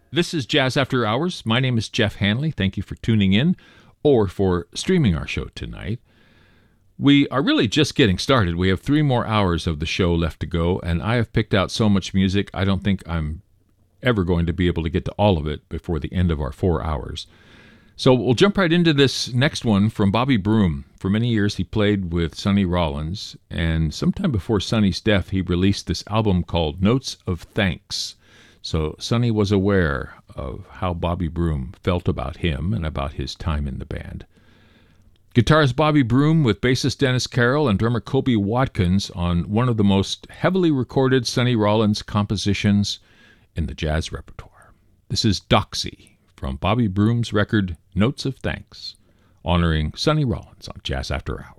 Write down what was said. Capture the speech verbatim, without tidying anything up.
This is Jazz After Hours. My name is Jeff Hanley. Thank you for tuning in or for streaming our show tonight. We are really just getting started. We have three more hours of the show left to go, and I have picked out so much music, I don't think I'm ever going to be able to get to all of it before the end of our four hours. So we'll jump right into this next one from Bobby Broom. For many years, he played with Sonny Rollins, and sometime before Sonny's death, he released this album called Notes of Thanks. So Sonny was aware of how Bobby Broom felt about him and about his time in the band. Guitarist Bobby Broom with bassist Dennis Carroll and drummer Kobe Watkins on one of the most heavily recorded Sonny Rollins compositions in the jazz repertoire. This is Doxy from Bobby Broom's record Notes of Thanks, honoring Sonny Rollins on Jazz After Hours.